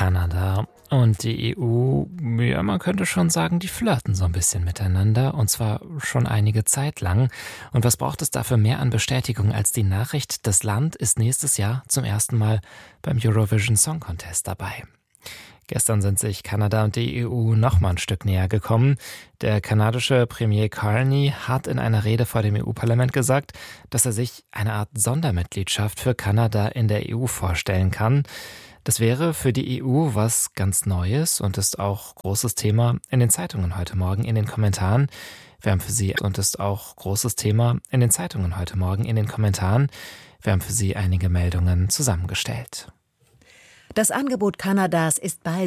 Kanada und die EU, ja, man könnte schon sagen, die flirten so ein bisschen miteinander, und zwar schon einige Zeit lang. Und was braucht es dafür mehr an Bestätigung als die Nachricht, das Land ist nächstes Jahr zum ersten Mal beim Eurovision Song Contest dabei. Gestern sind sich Kanada und die EU noch mal ein Stück näher gekommen. Der kanadische Premier Carney hat in einer Rede vor dem EU-Parlament gesagt, dass er sich eine Art Sondermitgliedschaft für Kanada in der EU vorstellen kann. Das wäre für die EU was ganz Neues und ist auch großes Thema in den Zeitungen heute Morgen in den Kommentaren. Wir haben für Sie einige Meldungen zusammengestellt. Das Angebot Kanadas ist bald